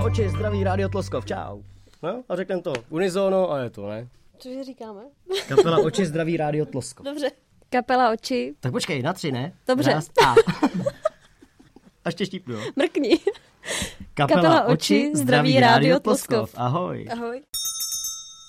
Oči, zdraví, Rádio Tloskov, čau. No a řekneme to unizono a je to, ne? Cože říkáme? Kapela Oči, zdraví, Rádio Tloskov. Dobře. Kapela Oči. Tak počkej, na 3, ne? Dobře. A ještě štípnu, jo? Mrkni. Kapela Oči, zdraví, Rádio Tloskov. Ahoj. Ahoj.